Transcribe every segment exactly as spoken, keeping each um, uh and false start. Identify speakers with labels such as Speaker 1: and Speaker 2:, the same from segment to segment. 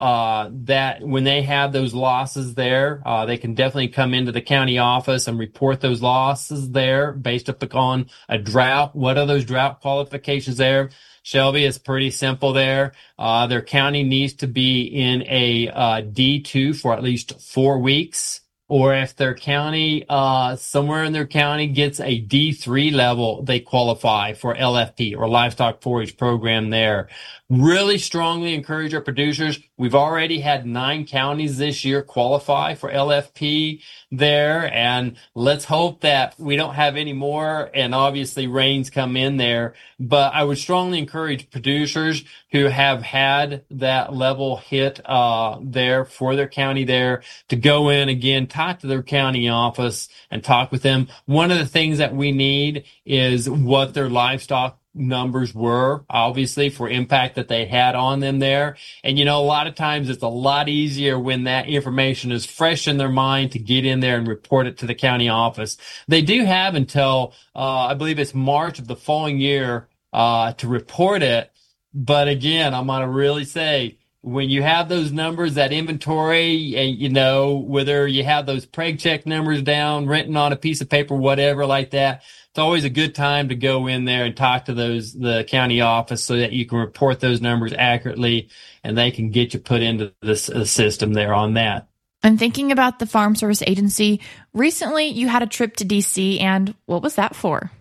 Speaker 1: uh, that when they have those losses there, uh, they can definitely come into the county office and report those losses there based upon a drought. What are those drought qualifications there? Shelby, is pretty simple there. Uh, their county needs to be in a uh, D two for at least four weeks. Or if their county, uh, somewhere in their county gets a D three level, they qualify for L F P or livestock forage program there. Really strongly encourage our producers. We've already had nine counties this year qualify for L F P there, and let's hope that we don't have any more, and obviously rains come in there. But I would strongly encourage producers who have had that level hit uh there for their county there to go in again, talk to their county office and talk with them. One of the things that we need is what their livestock numbers were, obviously, for impact that they had on them there. And, you know, a lot of times it's a lot easier when that information is fresh in their mind to get in there and report it to the county office. They do have until, uh, I believe it's March of the following year, uh, to report it. But again, I'm going to really say, when you have those numbers, that inventory, and you know, whether you have those preg check numbers down, written on a piece of paper, whatever like that, it's always a good time to go in there and talk to those, the county office, so that you can report those numbers accurately and they can get you put into the, the system there on that.
Speaker 2: And thinking about the Farm Service Agency, recently you had a trip to D C, and what was that for?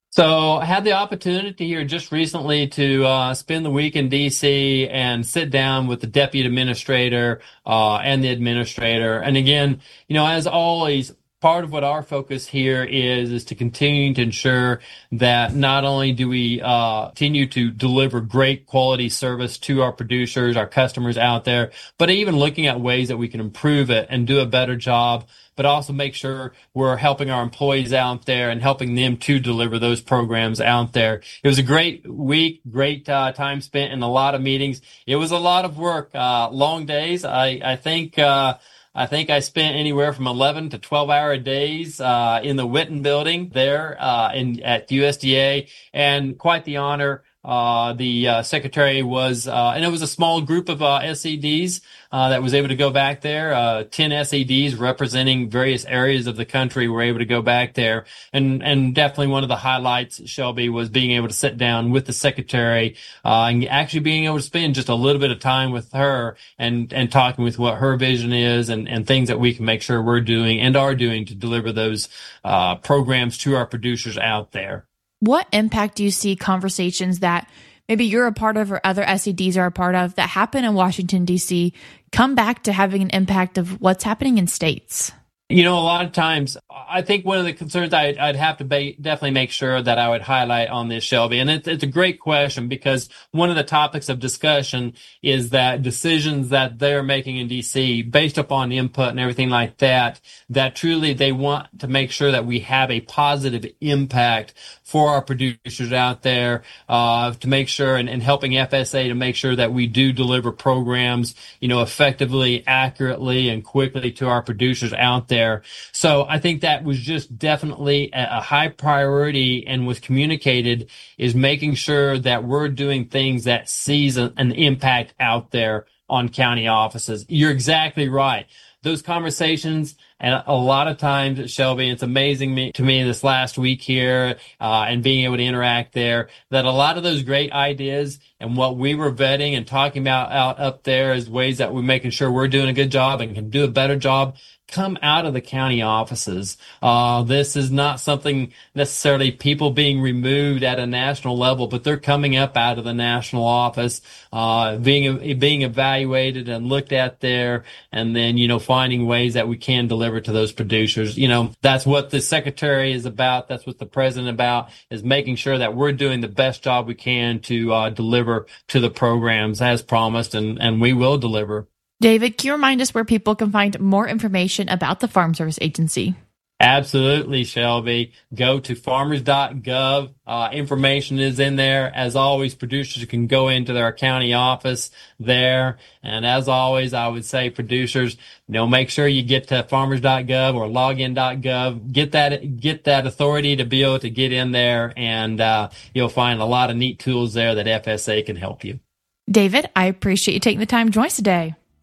Speaker 1: So I had the opportunity here just recently to uh, spend the week in D C and sit down with the deputy administrator uh, and the administrator. And again, you know, as always, part of what our focus here is, is to continue to ensure that not only do we uh, continue to deliver great quality service to our producers, our customers out there, but even looking at ways that we can improve it and do a better job, but also make sure we're helping our employees out there and helping them to deliver those programs out there. It was a great week, great uh, time spent in a lot of meetings. It was a lot of work, uh, long days. I, I think, uh, I think I spent anywhere from eleven to twelve hour days, uh, in the Witten building there, uh, in, at U S D A, and quite the honor. Uh, the, uh, secretary was, uh, and it was a small group of, uh, S E Ds, uh, that was able to go back there. Uh, ten S E Ds representing various areas of the country were able to go back there. And, and definitely one of the highlights, Shelby, was being able to sit down with the secretary, uh, and actually being able to spend just a little bit of time with her and, and talking with what her vision is and, and things that we can make sure we're doing and are doing to deliver those, uh, programs to our producers out there.
Speaker 2: What impact do you see conversations that maybe you're a part of or other S E Ds are a part of that happen in Washington, D C come back to having an impact of what's happening in states?
Speaker 1: You know, a lot of times, I think one of the concerns I'd, I'd have to ba- definitely make sure that I would highlight on this, Shelby, and it's, it's a great question, because one of the topics of discussion is that decisions that they're making in D C, based upon input and everything like that, that truly they want to make sure that we have a positive impact for our producers out there, uh, to make sure, and, and helping F S A to make sure that we do deliver programs, you know, effectively, accurately, and quickly to our producers out there. So I think that was just definitely a high priority and was communicated, is making sure that we're doing things that sees a, an impact out there on county offices. You're exactly right. Those conversations, and a lot of times, Shelby, it's amazing me, to me this last week here, uh, and being able to interact there, that a lot of those great ideas and what we were vetting and talking about out up there as ways that we're making sure we're doing a good job and can do a better job, come out of the county offices. Uh, this is not something necessarily people being removed at a national level, but they're coming up out of the national office, uh, being, being evaluated and looked at there, and then, you know, finding ways that we can deliver to those producers. You know, that's what the secretary is about. That's what the president about, is making sure that we're doing the best job we can to, uh, deliver to the programs as promised, and, and we will deliver.
Speaker 2: David, can you remind us where people can find more information about the Farm Service Agency?
Speaker 1: Absolutely, Shelby. Go to farmers dot gov. Uh, information is in there. As always, producers can go into their county office there. And as always, I would say, producers, you know, make sure you get to farmers dot gov or login dot gov. Get that, get that authority to be able to get in there, and uh, you'll find a lot of neat tools there that F S A can help you.
Speaker 2: David, I appreciate you taking the time to join us today.